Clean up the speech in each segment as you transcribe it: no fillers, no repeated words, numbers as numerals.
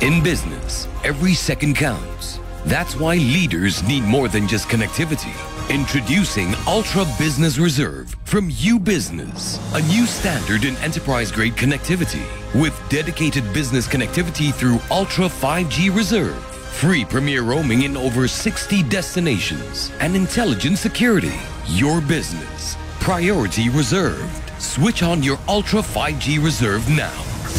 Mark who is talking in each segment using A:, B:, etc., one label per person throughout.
A: In business, every second counts. That's why leaders need more than just connectivity. Introducing Ultra Business Reserve from UBusiness, a new standard in enterprise-grade connectivity with dedicated business connectivity through Ultra 5G Reserve, free premier roaming in over 60 destinations, and intelligent security. Your business, priority reserved. Switch on your Ultra 5G Reserve now.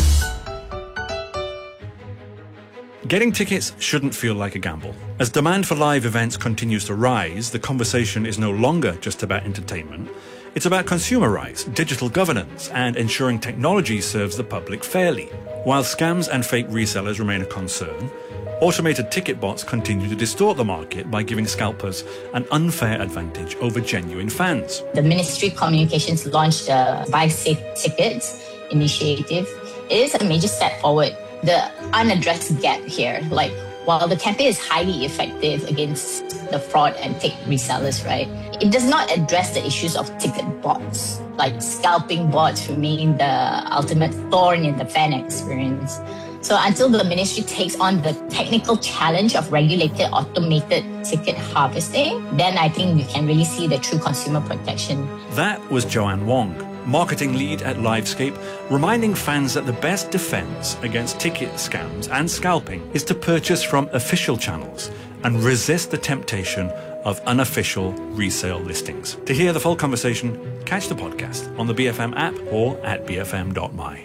B: Getting tickets shouldn't feel like a gamble. As demand for live events continues to rise, the conversation is no longer just about entertainment. It's about consumer rights, digital governance, and ensuring technology serves the public fairly. While scams and fake resellers remain a concern, automated ticket bots continue to distort the market by giving scalpers an unfair advantage over genuine fans.
C: The Ministry of Communications launched the Buy Safe Tickets initiative. It is a major step forward. The unaddressed gap here, while the campaign is highly effective against the fraud and fake resellers, right? It does not address the issues of ticket bots. Scalping bots remain the ultimate thorn in the fan experience. So until the ministry takes on the technical challenge of regulated automated ticket harvesting, then I think we can really see the true consumer protection.
B: That was Joanne Wong, marketing lead at Livescape, reminding fans that the best defense against ticket scams and scalping is to purchase from official channels and resist the temptation of unofficial resale listings. To hear the full conversation, catch the podcast on the BFM app or at bfm.my.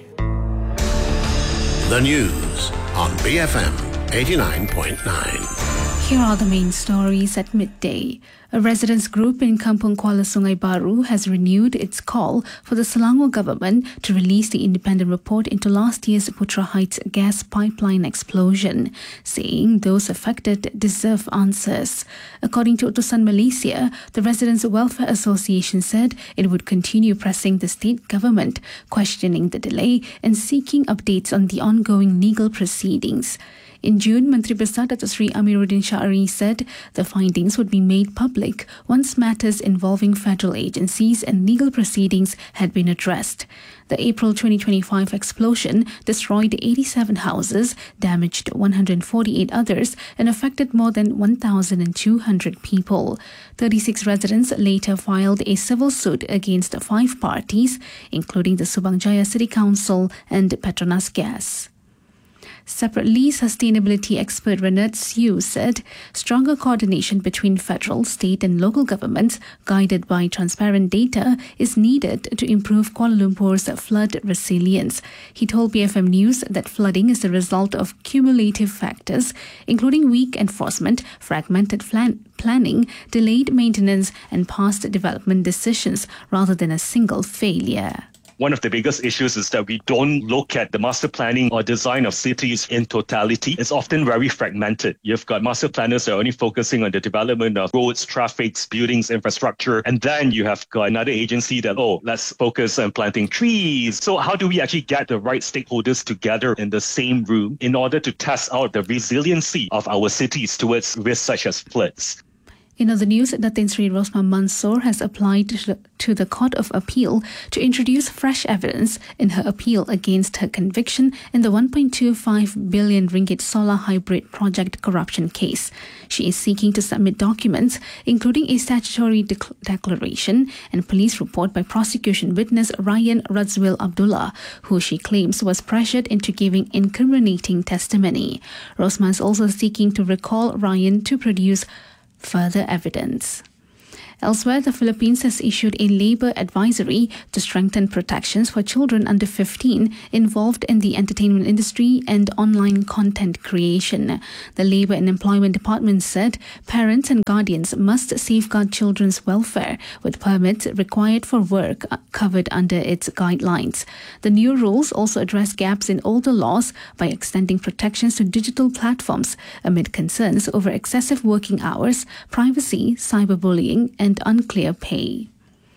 D: The news on BFM 89.9.
E: Here are the main stories at midday. A residents group in Kampung Kuala Sungai Baru has renewed its call for the Selangor government to release the independent report into last year's Putra Heights gas pipeline explosion, saying those affected deserve answers. According to Utusan Malaysia, the Residents Welfare Association said it would continue pressing the state government, questioning the delay and seeking updates on the ongoing legal proceedings. In June, Menteri Besar Datuk Seri Amiruddin Syari said the findings would be made public once matters involving federal agencies and legal proceedings had been addressed. The April 2025 explosion destroyed 87 houses, damaged 148 others, and affected more than 1,200 people. 36 residents later filed a civil suit against 5 parties, including the Subang Jaya City Council and Petronas Gas. Separately, sustainability expert Renat Siu said stronger coordination between federal, state and local governments, guided by transparent data, is needed to improve Kuala Lumpur's flood resilience. He told BFM News that flooding is the result of cumulative factors, including weak enforcement, fragmented planning, delayed maintenance and past development decisions, rather than a single failure.
F: One of the biggest issues is that we don't look at the master planning or design of cities in totality. It's often very fragmented. You've got master planners that are only focusing on the development of roads, traffic, buildings, infrastructure. And then you have got another agency that, let's focus on planting trees. So how do we actually get the right stakeholders together in the same room in order to test out the resiliency of our cities towards risks such as floods?
E: In other news, Datin Sri Rosmah Mansor has applied to the Court of Appeal to introduce fresh evidence in her appeal against her conviction in the 1.25 billion ringgit solar hybrid project corruption case. She is seeking to submit documents, including a statutory declaration and police report by prosecution witness Ryan Radzwil Abdullah, who she claims was pressured into giving incriminating testimony. Rosmah is also seeking to recall Ryan to produce further evidence. Elsewhere, the Philippines has issued a labour advisory to strengthen protections for children under 15 involved in the entertainment industry and online content creation. The Labour and Employment Department said parents and guardians must safeguard children's welfare with permits required for work covered under its guidelines. The new rules also address gaps in older laws by extending protections to digital platforms amid concerns over excessive working hours, privacy, cyberbullying, and unclear pay.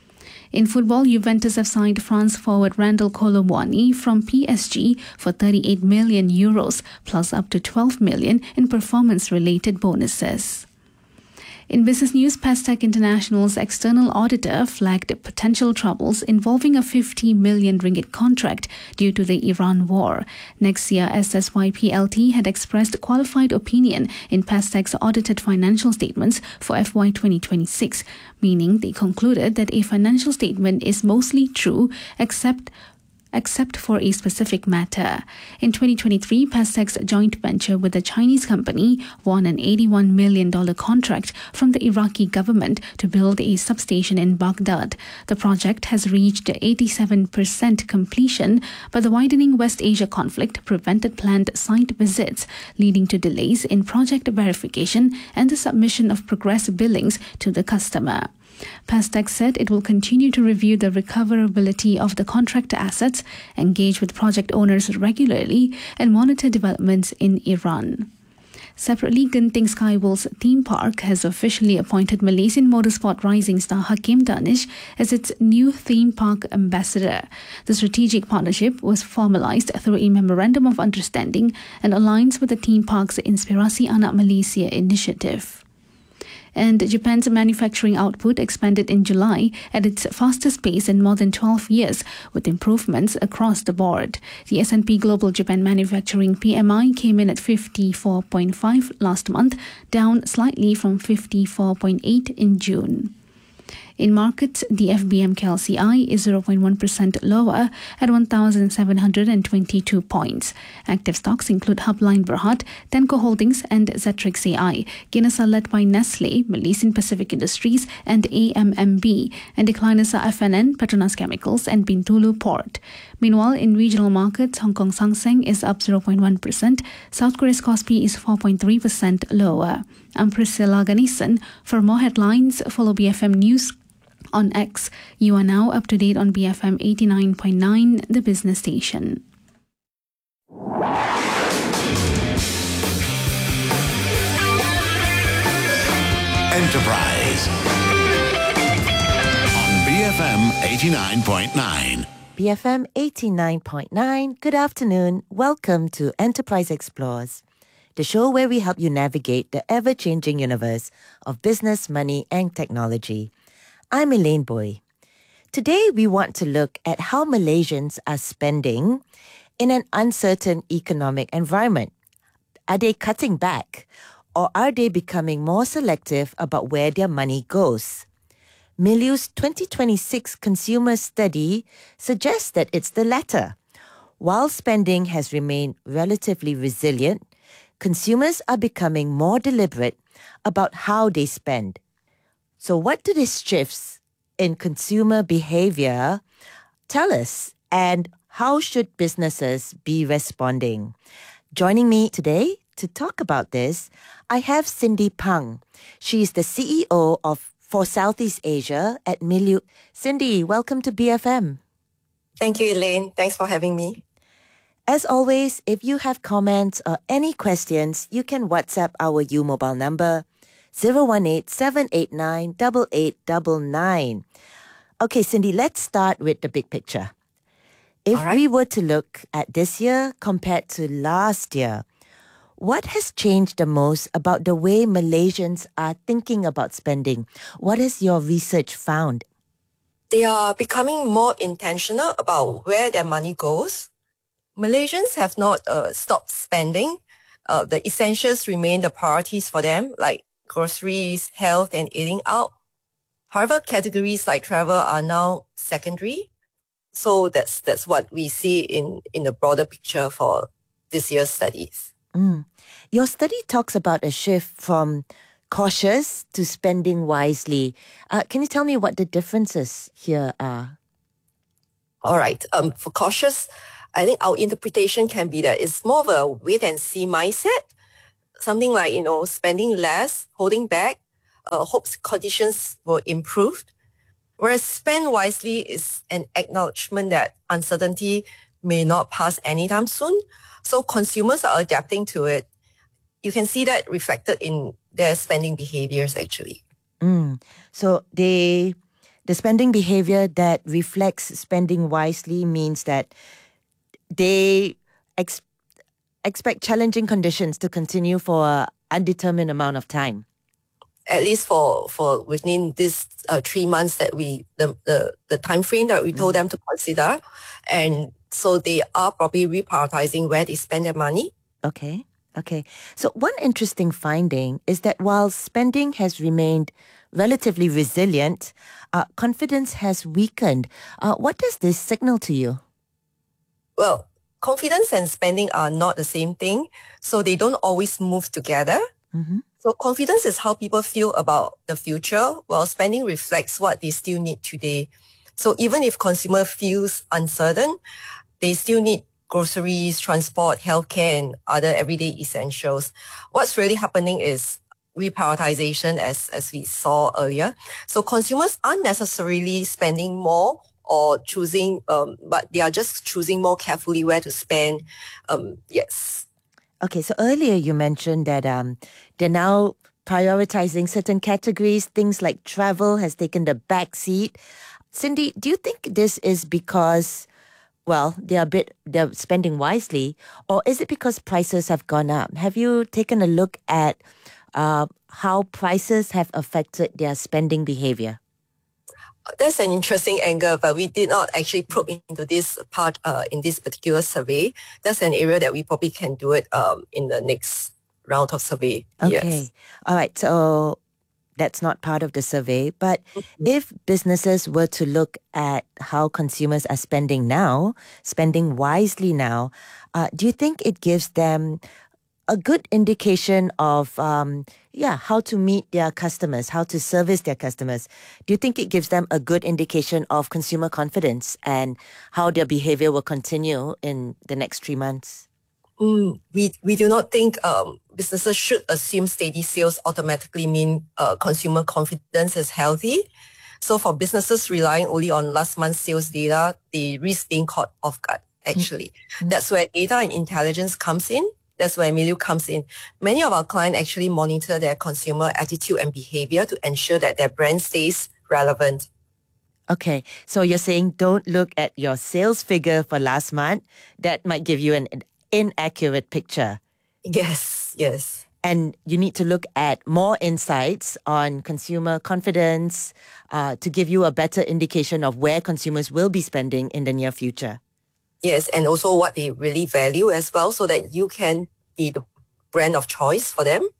E: In football, Juventus have signed France forward Randal Kolo Muani from PSG for €38 million, plus up to €12 million in performance-related bonuses. In business news, Pastec International's external auditor flagged potential troubles involving a 50 million ringgit contract due to the Iran war. Nexia SSY PLT had expressed qualified opinion in Pastec's audited financial statements for FY 2026, meaning they concluded that a financial statement is mostly true except for a specific matter. In 2023, Pastec's joint venture with a Chinese company won an $81 million contract from the Iraqi government to build a substation in Baghdad. The project has reached 87% completion, but the widening West Asia conflict prevented planned site visits, leading to delays in project verification and the submission of progress billings to the customer. Pastec said it will continue to review the recoverability of the contract assets, engage with project owners regularly, and monitor developments in Iran. Separately, Genting Skyworld's theme park has officially appointed Malaysian motorsport rising star Hakim Danish as its new theme park ambassador. The strategic partnership was formalized through a memorandum of understanding and aligns with the theme park's Inspirasi Anak Malaysia initiative. And Japan's manufacturing output expanded in July at its fastest pace in more than 12 years, with improvements across the board. The S&P Global Japan Manufacturing PMI came in at 54.5 last month, down slightly from 54.8 in June. In markets, the FBM KLCI is 0.1% lower at 1,722 points. Active stocks include Hubline Berhad, Tenco Holdings and Zetrix AI. Gainers are led by Nestle, Malaysian Pacific Industries and AMMB, and decliners are FNN, Petronas Chemicals and Bintulu Port. Meanwhile, in regional markets, Hong Kong Hang Seng is up 0.1%, South Korea's Kospi is 4.3% lower. I'm Priscilla Ganesan. For more headlines, follow BFM News on X. You are now up to date on BFM 89.9, the business station.
D: Enterprise on BFM 89.9.
G: BFM 89.9. Good afternoon. Welcome to Enterprise Explores, the show where we help you navigate the ever-changing universe of business, money, and technology. I'm Elaine Boy. Today, we want to look at how Malaysians are spending in an uncertain economic environment. Are they cutting back, or are they becoming more selective about where their money goes? Milieu's 2026 consumer study suggests that it's the latter. While spending has remained relatively resilient, consumers are becoming more deliberate about how they spend. So what do these shifts in consumer behavior tell us, and how should businesses be responding? Joining me today to talk about this, I have Cindy Pang. She is the CEO for Southeast Asia at Milieu. Cindy, welcome to BFM.
H: Thank you, Elaine. Thanks for having me.
G: As always, if you have comments or any questions, you can WhatsApp our U mobile number 018-789-8899. Okay, Cindy, let's start with the big picture. If we were to look at this year compared to last year, what has changed the most about the way Malaysians are thinking about spending? What has your research found?
H: They are becoming more intentional about where their money goes. Malaysians have not stopped spending. The essentials remain the priorities for them, like groceries, health, and eating out. However, categories like travel are now secondary. So that's what we see in the broader picture for this year's studies.
G: Your study talks about a shift from cautious to spending wisely. Can you tell me what the differences here are?
H: All right. For cautious, I think our interpretation can be that it's more of a wait-and-see mindset. Something like, spending less, holding back, hopes conditions will improve. Whereas spend wisely is an acknowledgement that uncertainty may not pass anytime soon. So consumers are adapting to it. You can see that reflected in their spending behaviors, actually.
G: So the spending behavior that reflects spending wisely means that they expect challenging conditions to continue for an undetermined amount of time.
H: at least for within this 3 months that the time frame that we told them to consider. And so they are probably reprioritizing where they spend their money.
G: Okay. So one interesting finding is that while spending has remained relatively resilient, confidence has weakened. What does this signal to you?
H: Well, confidence and spending are not the same thing, so they don't always move together. So confidence is how people feel about the future, while spending reflects what they still need today. So even if consumer feels uncertain, they still need groceries, transport, healthcare, and other everyday essentials. What's really happening is reprioritization, as we saw earlier. So consumers aren't necessarily spending more or choosing, but they are just choosing more carefully where to spend. Yes.
G: Okay, so earlier you mentioned that they're now prioritizing certain categories. Things like travel has taken the back seat. Cindy, do you think this is because, well, they're spending wisely, or is it because prices have gone up? Have you taken a look at how prices have affected their spending behavior?
H: That's an interesting angle, but we did not actually probe into this part in this particular survey. That's an area that we probably can do it in the next round of survey.
G: Okay.
H: Yes.
G: All right. So that's not part of the survey. But if businesses were to look at how consumers are spending now, spending wisely now, do you think it gives them a good indication of how to meet their customers, how to service their customers? Do you think it gives them a good indication of consumer confidence and how their behavior will continue in the next 3 months?
H: We do not think businesses should assume steady sales automatically mean consumer confidence is healthy. So for businesses relying only on last month's sales data, they risk being caught off guard, actually. That's where data and intelligence comes in. That's where Milieu comes in. Many of our clients actually monitor their consumer attitude and behavior to ensure that their brand stays relevant.
G: Okay, so you're saying don't look at your sales figure for last month. That might give you an inaccurate picture.
H: Yes.
G: And you need to look at more insights on consumer confidence to give you a better indication of where consumers will be spending in the near future.
H: Yes, and also what they really value as well, so that you can be the brand of choice for them.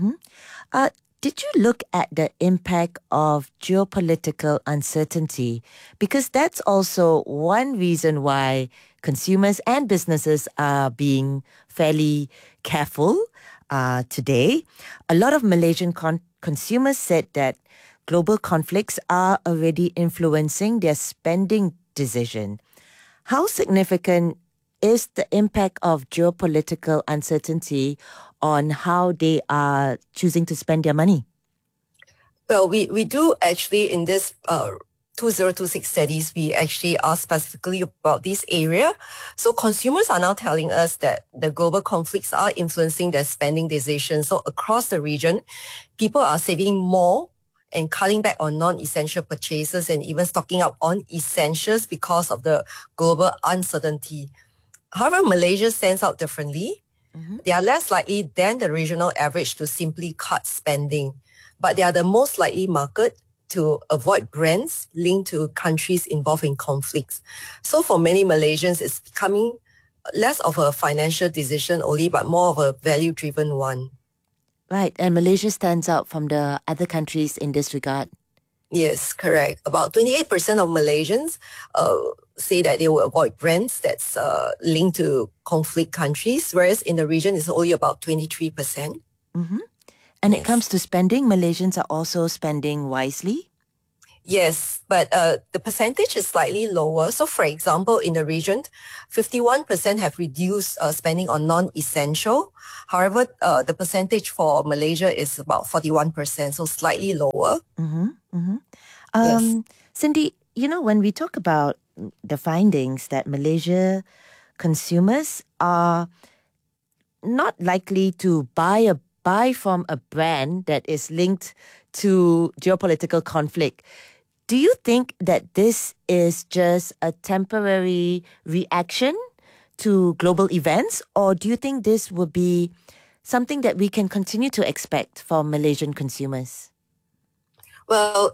G: Did you look at the impact of geopolitical uncertainty? Because that's also one reason why consumers and businesses are being fairly careful today. A lot of Malaysian consumers said that global conflicts are already influencing their spending decision. How significant is the impact of geopolitical uncertainty on how they are choosing to spend their money?
H: Well, we do actually in this 2026 studies, we actually asked specifically about this area. So consumers are now telling us that the global conflicts are influencing their spending decisions. So across the region, people are saving more and cutting back on non-essential purchases and even stocking up on essentials because of the global uncertainty. However, Malaysia stands out differently. They are less likely than the regional average to simply cut spending, but they are the most likely market to avoid brands linked to countries involved in conflicts. So for many Malaysians, it's becoming less of a financial decision only, but more of a value-driven one.
G: Right, and Malaysia stands out from the other countries in this regard.
H: Yes, correct. About 28% of Malaysians say that they will avoid brands that's linked to conflict countries, whereas in the region it's only about 23%.
G: And it comes to spending, Malaysians are also spending wisely?
H: Yes, but the percentage is slightly lower. So for example, in the region, 51% have reduced spending on non-essential. However, the percentage for Malaysia is about 41%, so slightly lower.
G: Yes. Cindy, when we talk about the findings that Malaysia consumers are not likely to buy from a brand that is linked to geopolitical conflict, do you think that this is just a temporary reaction to global events, or do you think this would be something that we can continue to expect from Malaysian consumers?
H: Well,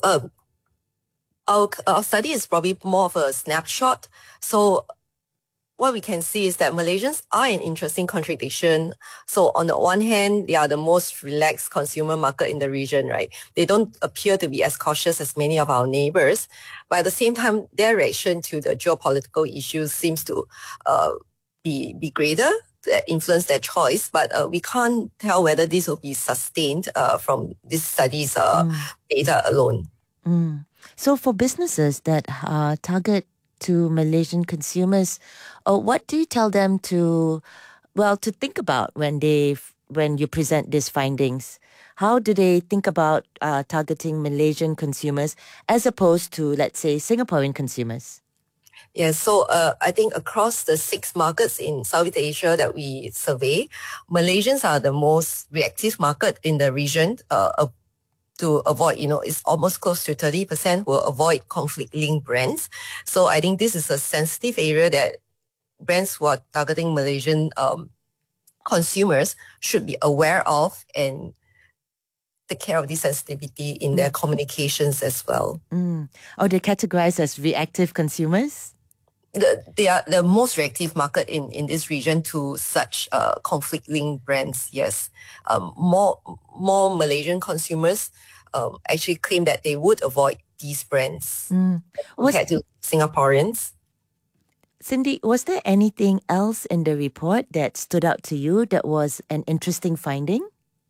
H: our study is probably more of a snapshot. So what we can see is that Malaysians are an interesting contradiction. So on the one hand, they are the most relaxed consumer market in the region, right? They don't appear to be as cautious as many of our neighbors. But at the same time, their reaction to the geopolitical issues seems to be greater, that influence their choice. But we can't tell whether this will be sustained from this study's data alone.
G: So for businesses that target to Malaysian consumers, what do you tell them to think about when you present these findings? How do they think about targeting Malaysian consumers as opposed to, let's say, Singaporean consumers?
H: Yeah, so I think across the 6 markets in Southeast Asia that we survey, Malaysians are the most reactive market in the region to avoid, it's almost close to 30% will avoid conflict-linked brands. So I think this is a sensitive area that brands who are targeting Malaysian consumers should be aware of and take care of this sensitivity in their communications as well.
G: Or they're categorized as reactive consumers?
H: They are the most reactive market in this region to such conflict-linked brands, yes. More Malaysian consumers actually claim that they would avoid these brands compared to Singaporeans.
G: Cindy, was there anything else in the report that stood out to you that was an interesting finding?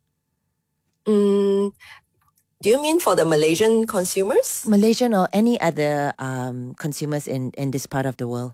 H: Do you mean for the Malaysian consumers?
G: Malaysian or any other consumers in this part of the world?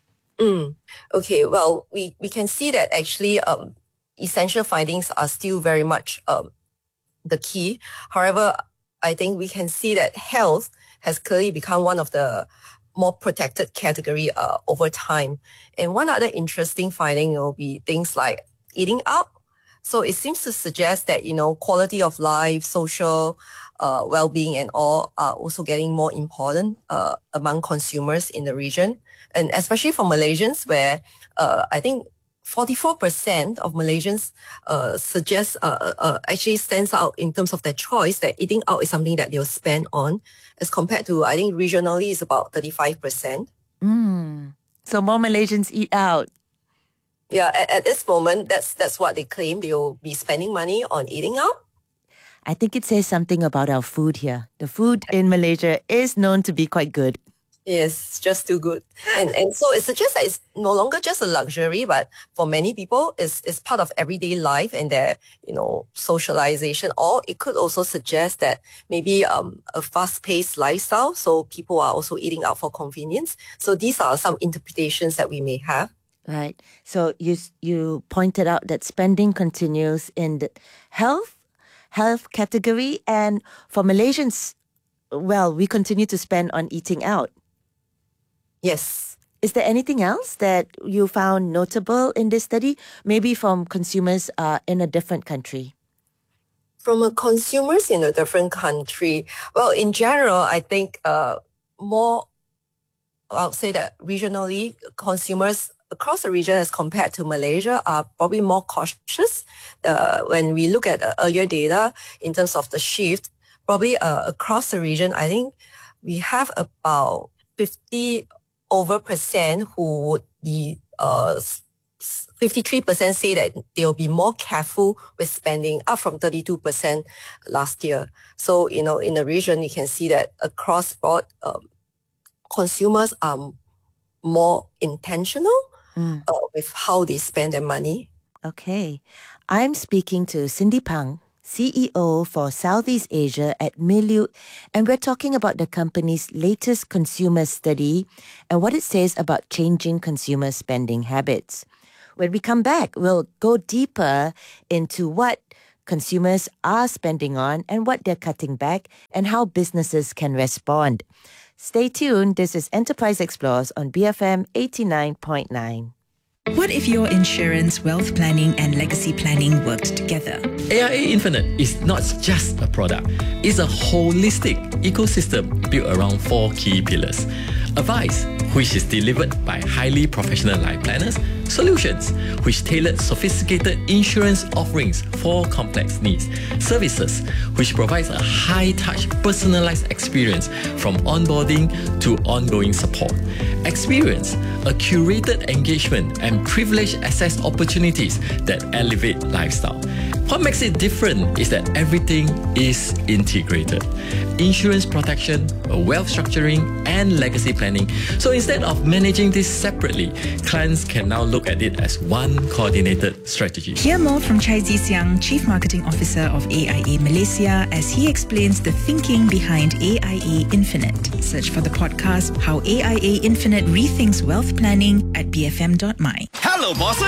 H: Okay, well, we can see that actually essential findings are still very much the key. However, I think we can see that health has clearly become one of the more protected category over time. And one other interesting finding will be things like eating out. So it seems to suggest that, quality of life, social well-being and all are also getting more important among consumers in the region. And especially for Malaysians where I think 44% of Malaysians suggest actually stands out in terms of their choice that eating out is something that they'll spend on, as compared to, I think regionally is about 35%.
G: So more Malaysians eat out.
H: Yeah, at this moment, that's what they claim. They'll be spending money on eating out.
G: I think it says something about our food here. The food in Malaysia is known to be quite good.
H: Yes, just too good. And so it suggests that it's no longer just a luxury, but for many people, it's part of everyday life and their, socialization. Or it could also suggest that maybe a fast-paced lifestyle, so people are also eating out for convenience. So these are some interpretations that we may have.
G: Right. So you pointed out that spending continues in the health category, and for Malaysians, well, we continue to spend on eating out.
H: Yes.
G: Is there anything else that you found notable in this study, maybe from consumers in a different country?
H: From a consumers in a different country, well, in general, I think I'll say that regionally, consumers across the region as compared to Malaysia are probably more cautious. When we look at earlier data in terms of the shift, probably across the region, I think we have about 50% who would be 53% say that they'll be more careful with spending, up from 32% last year. So, in the region, you can see that across board, consumers are more intentional with how they spend their money.
G: Okay. I'm speaking to Cindy Pang, CEO for Southeast Asia at Milieu, and we're talking about the company's latest consumer study and what it says about changing consumer spending habits. When we come back, we'll go deeper into what consumers are spending on and what they're cutting back and how businesses can respond. Stay tuned. This is Enterprise Explores on BFM 89.9.
I: What if your insurance, wealth planning and legacy planning worked together?
J: AIA Infinite is not just a product. It's a holistic ecosystem built around 4 key pillars. Advice, which is delivered by highly professional life planners, Solutions, which tailored sophisticated insurance offerings for complex needs. Services, which provides a high-touch, personalized experience from onboarding to ongoing support. Experience, a curated engagement and privileged access opportunities that elevate lifestyle. What makes it different is that everything is integrated. Insurance protection, wealth structuring, and legacy planning. So instead of managing this separately, clients can now look at it as one coordinated strategy.
I: Hear more from Chai Zisiang, Chief Marketing Officer of AIA Malaysia, as he explains the thinking behind AIA Infinite. Search for the podcast How AIA Infinite Rethinks Wealth Planning at bfm.my.
D: Hello, bosses!